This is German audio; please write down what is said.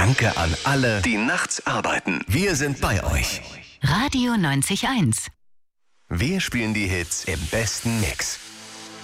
Danke an alle, die nachts arbeiten. Wir sind bei euch. Radio 90.1. Wir spielen die Hits im besten Mix.